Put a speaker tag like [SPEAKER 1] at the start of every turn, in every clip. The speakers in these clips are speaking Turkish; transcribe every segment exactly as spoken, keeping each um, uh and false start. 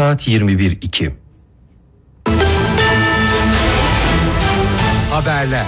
[SPEAKER 1] Saat yirmi bir iki.
[SPEAKER 2] Haberler.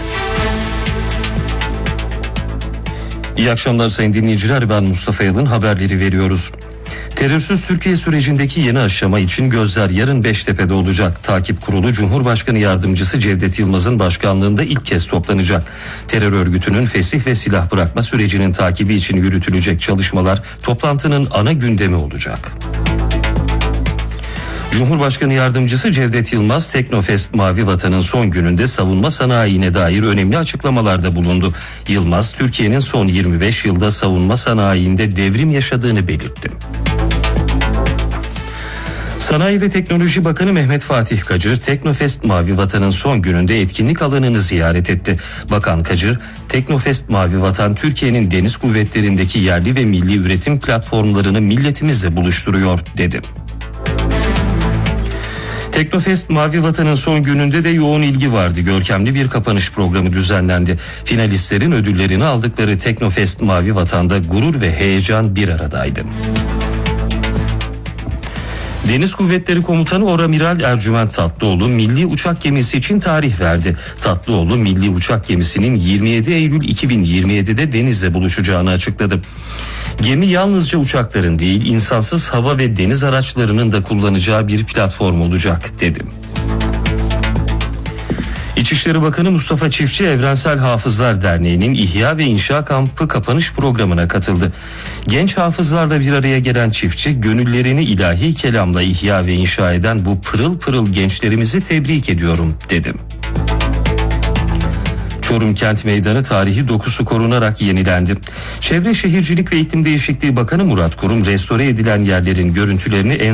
[SPEAKER 1] İyi akşamlar sayın dinleyiciler, ben Mustafa Yalın, haberleri veriyoruz. Terörsüz Türkiye sürecindeki yeni aşama için gözler yarın Beştepe'de olacak. Takip Kurulu Cumhurbaşkanı Yardımcısı Cevdet Yılmaz'ın başkanlığında ilk kez toplanacak. Terör örgütünün fesih ve silah bırakma sürecinin takibi için yürütülecek çalışmalar toplantının ana gündemi olacak. Cumhurbaşkanı Yardımcısı Cevdet Yılmaz, Teknofest Mavi Vatan'ın son gününde savunma sanayine dair önemli açıklamalarda bulundu. Yılmaz, Türkiye'nin son yirmi beş yılda savunma sanayinde devrim yaşadığını belirtti. Sanayi ve Teknoloji Bakanı Mehmet Fatih Kacır, Teknofest Mavi Vatan'ın son gününde etkinlik alanını ziyaret etti. Bakan Kacır, Teknofest Mavi Vatan, Türkiye'nin deniz kuvvetlerindeki yerli ve milli üretim platformlarını milletimizle buluşturuyor, dedi. Teknofest Mavi Vatan'ın son gününde de yoğun ilgi vardı. Görkemli bir kapanış programı düzenlendi. Finalistlerin ödüllerini aldıkları Teknofest Mavi Vatan'da gurur ve heyecan bir aradaydı. Deniz Kuvvetleri Komutanı Oramiral Ercüment Tatlıoğlu milli uçak gemisi için tarih verdi. Tatlıoğlu milli uçak gemisinin yirmi yedi Eylül iki bin yirmi yedi'de denizle buluşacağını açıkladı. Gemi yalnızca uçakların değil, insansız hava ve deniz araçlarının da kullanacağı bir platform olacak, dedi. İçişleri Bakanı Mustafa Çiftçi, Evrensel Hafızlar Derneği'nin İhya ve İnşa Kampı kapanış programına katıldı. Genç hafızlarla bir araya gelen Çiftçi, gönüllerini ilahi kelamla ihya ve inşa eden bu pırıl pırıl gençlerimizi tebrik ediyorum, dedi. Çorum Kent Meydanı tarihi dokusu korunarak yenilendi. Çevre Şehircilik ve İklim Değişikliği Bakanı Murat Kurum, restore edilen yerlerin görüntülerini en